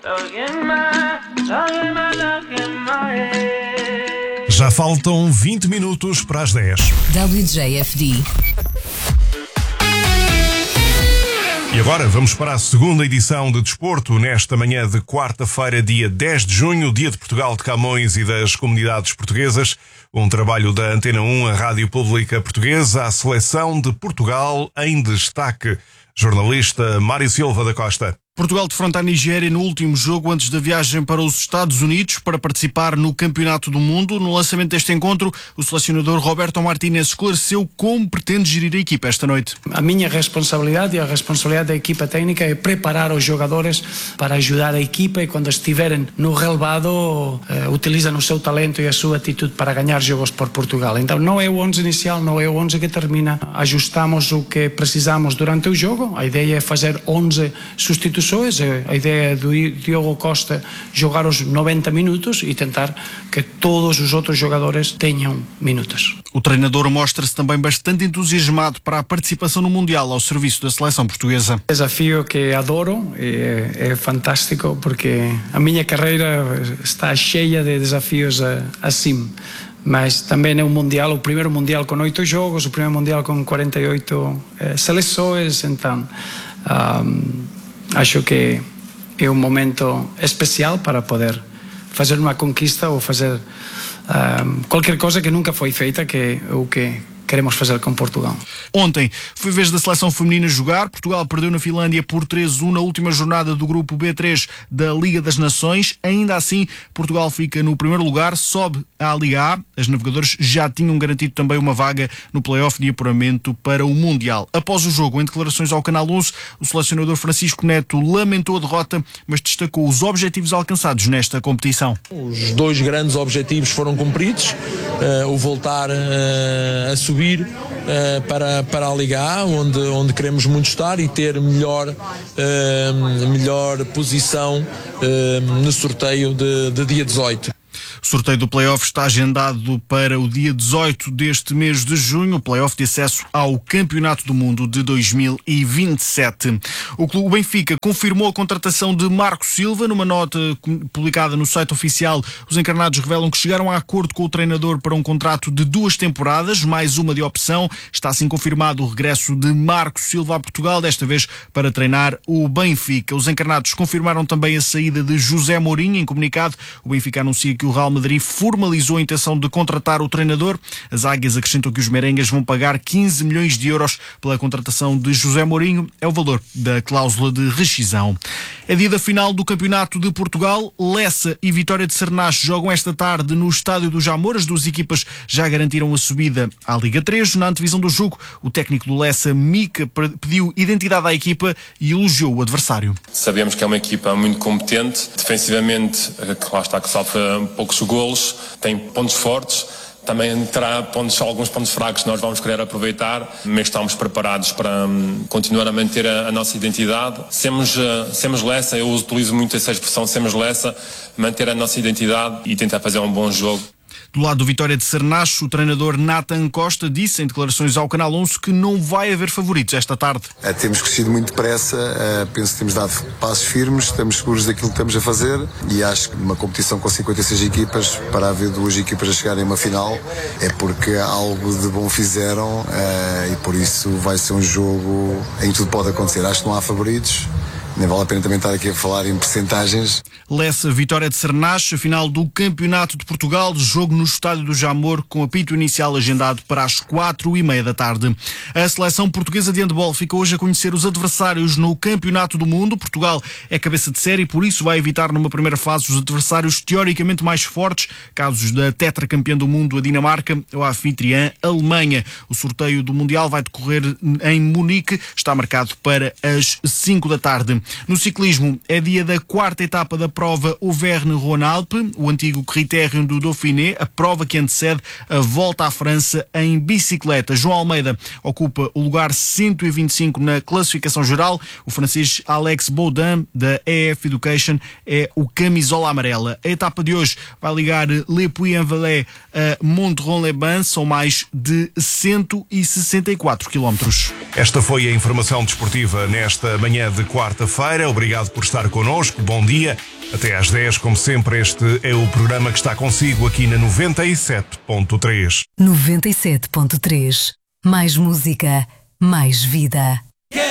Já faltam 20 minutos para as 10. WJFD. E agora vamos para a segunda edição de Desporto, nesta manhã de quarta-feira, dia 10 de junho, dia de Portugal de Camões e das comunidades portuguesas. Um trabalho da Antena 1, a Rádio Pública Portuguesa, a seleção de Portugal em destaque. Jornalista Mário Silva da Costa. Portugal defronta a Nigéria no último jogo antes da viagem para os Estados Unidos para participar no Campeonato do Mundo. No lançamento deste encontro, o selecionador Roberto Martínez esclareceu como pretende gerir a equipa esta noite. A minha responsabilidade e a responsabilidade da equipa técnica é preparar os jogadores para ajudar a equipa e quando estiverem no relevado utilizam o seu talento e a sua atitude para ganhar jogos por Portugal. Então não é o 11 inicial, não é o 11 que termina. Ajustamos o que precisamos durante o jogo. A ideia é fazer 11 substituições. A ideia é do Diogo Costa jogar os 90 minutos e tentar que todos os outros jogadores tenham minutos. O treinador mostra-se também bastante entusiasmado para a participação no Mundial ao serviço da seleção portuguesa. Desafio que adoro, é fantástico porque a minha carreira está cheia de desafios assim. Mas também é um Mundial, o primeiro Mundial com 8 jogos, o primeiro Mundial com 48 seleções, então acho que é um momento especial para poder fazer uma conquista ou fazer qualquer coisa que nunca foi feita, que é o que queremos fazer com Portugal. Ontem foi vez da seleção feminina jogar. Portugal perdeu na Finlândia por 3-1 na última jornada do grupo B3 da Liga das Nações. Ainda assim, Portugal fica no primeiro lugar, sobe à Liga A. As navegadoras já tinham garantido também uma vaga no play-off de apuramento para o Mundial. Após o jogo, em declarações ao Canal 11, o selecionador Francisco Neto lamentou a derrota, mas destacou os objetivos alcançados nesta competição. Os dois grandes objetivos foram cumpridos, o voltar a subir para a Liga A, onde queremos muito estar e ter melhor posição no sorteio de dia 18. O sorteio do play-off está agendado para o dia 18 deste mês de junho, o play-off de acesso ao Campeonato do Mundo de 2027. O Clube Benfica confirmou a contratação de Marco Silva. Numa nota publicada no site oficial, os encarnados revelam que chegaram a acordo com o treinador para um contrato de 2 temporadas, mais uma de opção. Está assim confirmado o regresso de Marco Silva a Portugal, desta vez para treinar o Benfica. Os encarnados confirmaram também a saída de José Mourinho. Em comunicado, o Benfica anuncia que o Real Madrid formalizou a intenção de contratar o treinador. As águias acrescentam que os merengues vão pagar 15 milhões de euros pela contratação de José Mourinho. É o valor da cláusula de rescisão. É dia da final do Campeonato de Portugal. Lessa e Vitória de Cernache jogam esta tarde no Estádio do Jamor. As duas equipas já garantiram a subida à Liga 3. Na antevisão do jogo, o técnico do Lessa, Mica, pediu identidade à equipa e elogiou o adversário. Sabemos que é uma equipa muito competente. Defensivamente, lá está, que sofre poucos golos, tem pontos fortes, também terá alguns pontos fracos que nós vamos querer aproveitar, mas estamos preparados para continuar a manter a nossa identidade. Semos Lessa, eu utilizo muito essa expressão, semos Lessa, manter a nossa identidade e tentar fazer um bom jogo. Do lado do Vitória de Cernache, o treinador Nathan Costa disse em declarações ao Canal 11 que não vai haver favoritos esta tarde. Temos crescido muito depressa, penso que temos dado passos firmes, estamos seguros daquilo que estamos a fazer e acho que numa competição com 56 equipas, para haver 2 equipas a chegarem a uma final, é porque algo de bom fizeram e por isso vai ser um jogo em que tudo pode acontecer. Acho que não há favoritos. Nem vale a pena também estar aqui a falar em percentagens. Lessa, Vitória de Cernache, a final do Campeonato de Portugal, jogo no Estádio do Jamor, com apito inicial agendado para as 4:30 da tarde. A seleção portuguesa de handball fica hoje a conhecer os adversários no Campeonato do Mundo. Portugal é cabeça de série, por isso vai evitar numa primeira fase os adversários teoricamente mais fortes, casos da tetracampeã do mundo, a Dinamarca, ou a anfitriã, a Alemanha. O sorteio do Mundial vai decorrer em Munique, está marcado para as 5 da tarde. No ciclismo, é dia da 4ª etapa da prova Auvergne-Rhône-Alpes, o antigo critério do Dauphiné, a prova que antecede a volta à França em bicicleta. João Almeida ocupa o lugar 125 na classificação geral. O francês Alex Baudin, da EF Education, é o camisola amarela. A etapa de hoje vai ligar Le Puy-en-Velay a Monteron-les-Bains, são mais de 164 quilómetros. Esta foi a informação desportiva nesta manhã de quarta-feira. quarta-feira. Obrigado por estar connosco. Bom dia. Até às 10, como sempre, este é o programa que está consigo aqui na 97.3. 97.3. Mais música, mais vida.